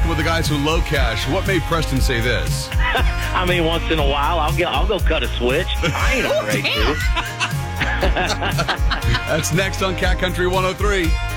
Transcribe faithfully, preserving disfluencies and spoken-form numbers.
with the guys who low cash. What made Preston say this? I mean, once in a while, I'll get, I'll go cut a switch. I ain't afraid to. That's next on Cat Country one oh three.